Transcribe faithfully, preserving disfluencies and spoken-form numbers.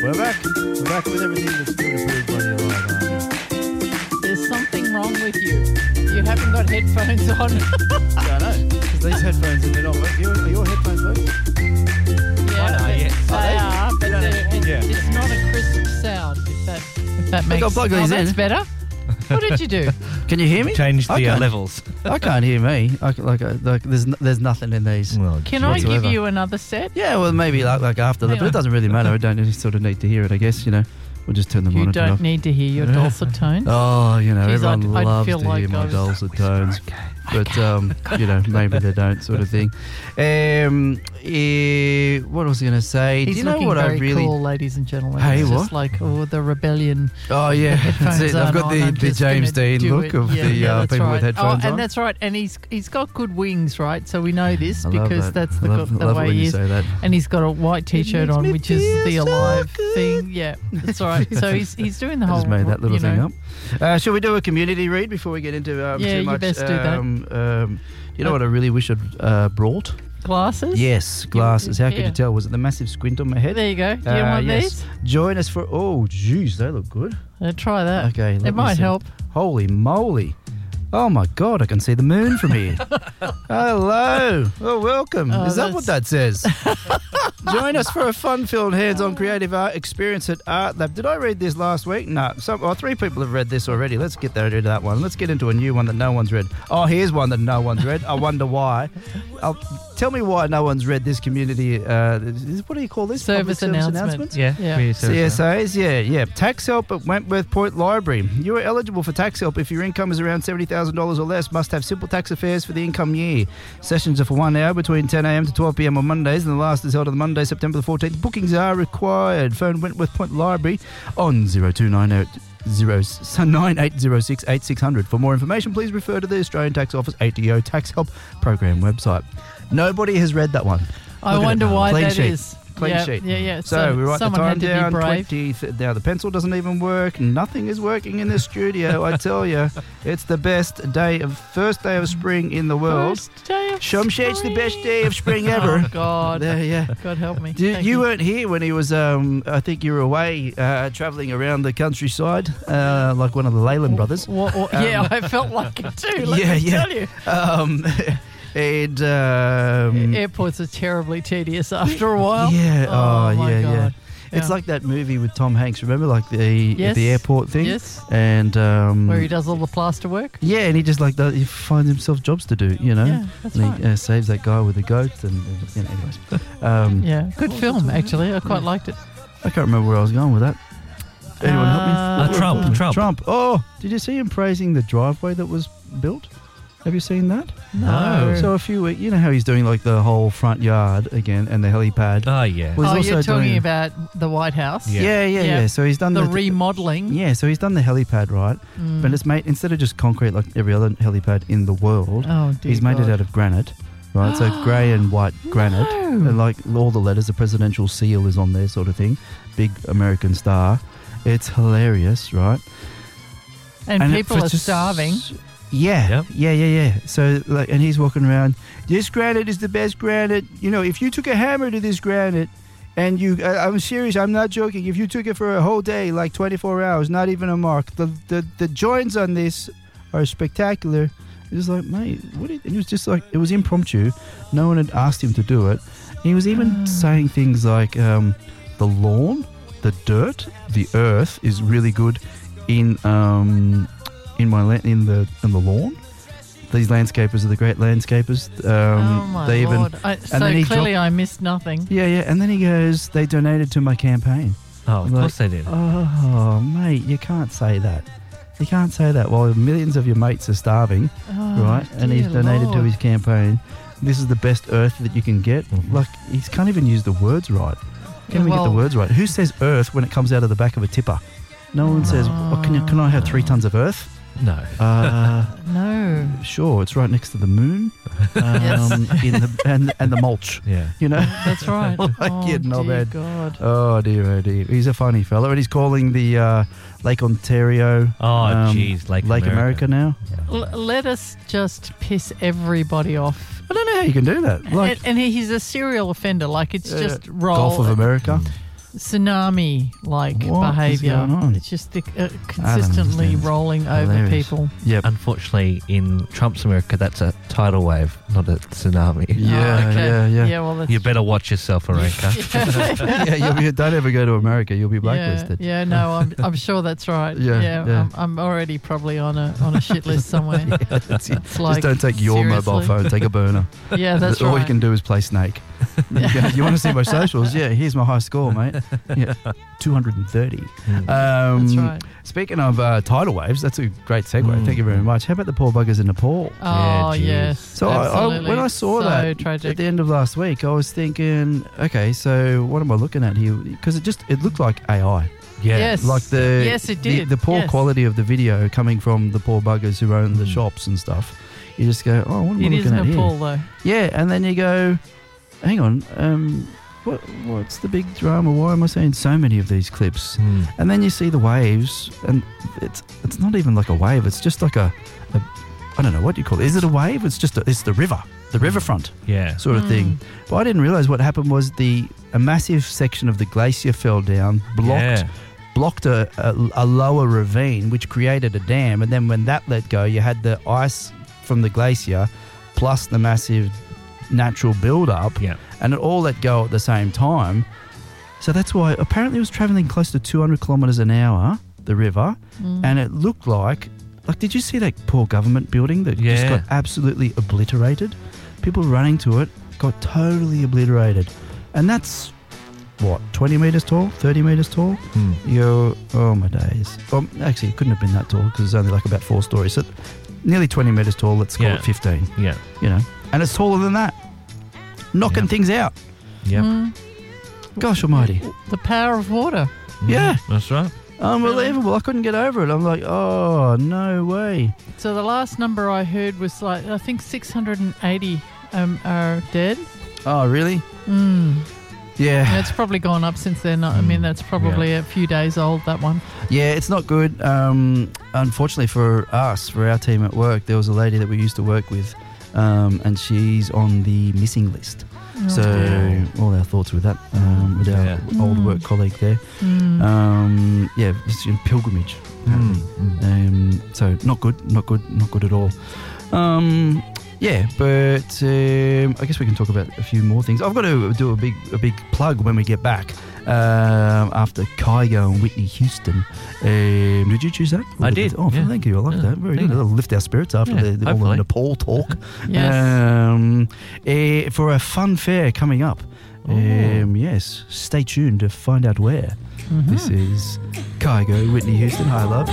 We're back. We're back with everything that's good approved by your live army. There's something wrong with you. You haven't got headphones on. Yeah, I know. Because these headphones, and they're not working. Are your headphones working? Yeah, I know, but yes. they Are they? are, but No, no, they're- it, yeah. it's not a crisp sound, if that, if that makes got plug sense. these Oh, in. that's better. What did you do? Can you hear me? Change the I uh, can't- levels. I can't hear me. I, can- like, uh, like, there's n- there's nothing in these. Well, Can I give Whatsoever. you another set? Yeah, well, maybe like, like after that, Hang but it on. doesn't really matter. I don't sort of need to hear it, I guess, you know. We'll just turn the You monitor don't off. need to hear your dulcet tones. Oh, you know, Jeez, everyone I'd- I'd loves feel to like hear I my was- dulcet tones. But, um, you know, maybe they don't sort of thing. Um, eh, what was I going to say? He's Do you know looking what very I really... cool, ladies and gentlemen. Hey, it's what? just like, oh, the rebellion. Oh, yeah. Headphones That's it. I've aren't got on, the, I'm the just James gonna Dean do look it. of Yeah, the yeah, uh, that's people right. with headphones oh, on. and that's right. And he's he's got good wings, right? So we know this I love because that. that's I the, love, the love it way when he you is. say that. And he's got a white T-shirt makes on, me which is feel the so alive good. thing. Yeah, that's all right. So he's he's doing the I whole. just made that little you thing know, up. Uh, shall we do a community read before we get into um, Yeah, too you much? best do that. um, um, you know what I really wish I'd uh, brought? Glasses. Yes, glasses. How could Yeah. you tell? Was it the massive squint on my head? There you go. Do you Uh, want yes. these? Join us for... Oh, geez, they look good. Uh, try that. Okay, let It me might see. help. Holy moly. Oh, my God, I can see the moon from here. Hello. Oh, welcome. Oh, Is that what that says? Join us for a fun-filled hands-on creative art experience at Art Lab. Did I read this last week? No. Some, oh, three people have read this already. Let's get that, into that one. Let's get into a new one that no one's read. Oh, here's one that no one's read. I wonder why. I'll, tell me why no one's read this community... Uh, what do you call this? Service Public announcement. Yeah. Yeah. we- C S As, yeah, yeah. Tax help at Wentworth Point Library. You are eligible for tax help if your income is around seventy thousand dollars or less. Must have simple tax affairs for the income year. Sessions are for one hour between ten a.m. to twelve p.m. on Mondays, and the last is held on Monday, September the fourteenth. Bookings are required. Phone Wentworth Point Library on zero two nine eight zero nine eight zero six eight six zero zero. For more information, please refer to the Australian Tax Office A T O Tax Help Program website. Nobody has read that one. I Look at wonder it. why Clean that sheet. is. Clean yeah, sheet. Yeah, yeah. So, we write the someone time had to down. be brave. twenty th- now the pencil doesn't even work. Nothing is working in the studio. I tell you, it's the best day of first day of spring in the world. First day of Shumshet's the best day of spring spring. ever. Oh, God. There, yeah. God help me. You, Thank you weren't here when he was. Um, I think you were away uh, travelling around the countryside, uh, like one of the Leyland brothers. What, what, Um, yeah, I felt like it too. Let yeah, me yeah. tell you. Um, and um, Airports are terribly tedious after a while. yeah, oh, Oh, my yeah, yeah. God. It's Yeah. like that movie with Tom Hanks. Remember, like the Yes. the airport thing. Yes. And um, Where he does all the plaster work. yeah, and he just like does, he finds himself jobs to do, you know. Yeah, that's and right. he uh, saves that guy with the goats, and uh, you know, anyways. Um, Yeah, good film, actually. I quite liked it. I can't remember where I was going with that. Anyone help me? Uh, Uh, Trump, Trump. Trump. Oh, did you see him praising the driveway that was built? Have you seen that? No. So a few weeks, you know how he's doing like the whole front yard again and the helipad. Oh, yeah. Was oh, also you're talking doing- about the White House? Yeah. Yeah, yeah, yeah, Yeah. So he's done The the, remodelling. Yeah, so he's done the helipad, right? Mm. But it's made instead of just concrete like every other helipad in the world. Oh, dear He's made God. it out of granite, right? So grey and white granite, No. and like all the letters, the presidential seal is on there, sort of thing. Big American star. It's hilarious, right? And, it- people for are just- starving. Yeah, Yep. yeah, yeah, yeah. So like, and he's walking around. This granite is the best granite. You know, if you took a hammer to this granite, and you, I, I'm serious, I'm not joking. If you took it for a whole day, like twenty-four hours, not even a mark, the the, the joints on this are spectacular. It was like, mate, what? Did, it was just like it was impromptu. No one had asked him to do it. He was even Ah. saying things like, um, the lawn, the dirt, the earth is really good in um, in my la- in the in the lawn. These landscapers are the great landscapers. Um, oh, my they even, Lord. I, so then he clearly dropped- I missed nothing. Yeah, yeah. And then he goes, they donated to my campaign. Oh, of Like, course they did. Oh, mate, you can't say that. You can't say that while millions of your mates are starving, Oh, right? And he's dear donated to Lord. his campaign. This is the best earth that you can get. Mhm. Like, he can't even use the words right. Can't even get well- the words right. Who says earth when it comes out of the back of a tipper? No one says, oh, can, you, can I have three tons of earth? No. Uh, No. sure, it's right next to the moon um, Yes. in the, and, and the mulch, Yeah. you know? That's right. Like, oh, you know, dear man. God. Oh dear, oh dear. He's a funny fella, and he's calling the uh, Lake Ontario, Oh, um, jeez. Lake, Lake America, now. L- let us just piss everybody off. I don't know how you can do that. Like and, and he- he's a serial offender. Like, it's uh, just roll. Gulf of America. tsunami-like What is behaviour. going on? It's just the, uh, consistently understand. rolling over Hilarious. people. Yep. Unfortunately, in Trump's America, that's a tidal wave, not a tsunami. Yeah, Oh, okay. yeah, yeah. Yeah, well, that's You better watch yourself, Aranka. yeah, you'll be, don't ever go to America. You'll be blacklisted. Yeah, yeah, no, I'm, I'm sure that's right. Yeah, yeah, yeah. I'm, I'm already probably on a on a shit list somewhere. Yeah, that's it. It's like, Just don't take your mobile seriously. phone. Take a burner. Yeah, that's All right. you can do is play Snake. You, go, you want to see my socials? Yeah, here's my high score, mate. Yeah, two hundred thirty. Um, That's right. Speaking of uh, tidal waves, that's a great segue. Mm. Thank you very much. How about the poor buggers in Nepal? Oh, geez. yes. So I, I, absolutely. when I saw so that tragic. at the end of last week, I was thinking, okay, so what am I looking at here? Because it just it looked like A I. Yeah. Yes. Like the Yes, it the, did. the poor Yes. quality of the video coming from the poor buggers who own the Mm. shops and stuff. You just go, oh, what am I It looking is at Nepal, here? though. Yeah, and then you go, hang on, um, what what's the big drama? Why am I seeing so many of these clips? Mm. And then you see the waves, and it's it's not even like a wave. It's just like a, a I don't know what you call it. Is it a wave? It's just a, it's the river, the riverfront Yeah. sort of Mm. thing. But I didn't realize what happened was the a massive section of the glacier fell down, blocked Yeah. blocked a, a, a lower ravine, which created a dam. And then when that let go, you had the ice from the glacier plus the massive natural build-up, Yeah. and it all let go at the same time. So that's why apparently it was traveling close to two hundred kilometres an hour, the river, Mm. and it looked like, like, did you see that poor government building that just Yeah. got absolutely obliterated? People running to it got totally obliterated. And that's, what, twenty metres tall, thirty metres tall? Mm. You go, oh my days. Well, actually, it couldn't have been that tall because it's only like about four stories. So nearly twenty metres tall, let's call Yeah. it fifteen, Yeah. you know. And it's taller than that. Knocking Yeah. things out. Yep. Mm. Gosh almighty. The power of water. Mm. Yeah. That's right. Unbelievable. I couldn't get over it. I'm like, oh, no way. So the last number I heard was like, I think six hundred eighty um, are dead. Oh, really? Mm. Yeah. And it's probably gone up since then. I mean, that's probably a few days old, that one. Yeah, it's not good. Um, unfortunately for us, for our team at work, there was a lady that we used to work with, um, and she's on the missing list. Oh, So dear. all our thoughts with that, um, with our Yeah. old Mm. work colleague there. Mm. Um, yeah, it's in pilgrimage. Mm. Mm. Um, so not good, not good, not good at all. Um, yeah, but um, I guess we can talk about a few more things. I've got to do a big, a big plug when we get back um, after Kygo and Whitney Houston. Um, did you choose that? I did, Oh, yeah. thank you. I like Yeah, that. Very thank good. you. It'll lift our spirits after Yeah, the, the, all the hopefully. Nepal talk. Yes. Um, eh, for a fun fair coming up. Oh. Um, yes, stay tuned to find out where. Mhm. This is Kygo, Whitney Houston. Hi, love.